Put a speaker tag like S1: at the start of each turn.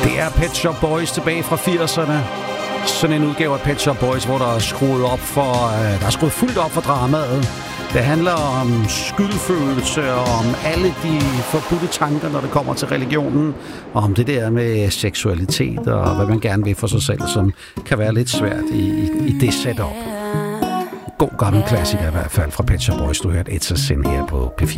S1: Det er Pet Shop Boys tilbage fra 80'erne. Sådan en udgave af Pet Shop Boys, hvor der er skruet fuldt op for dramaet. Det handler om skyldfølelse, og om alle de forbudte tanker, når det kommer til religionen, og om det der med seksualitet, og hvad man gerne vil for sig selv, som kan være lidt svært i det setup. God gammel klassiker i hvert fald fra Pet Shop Boys. Du hørte It's a Sin her på P4.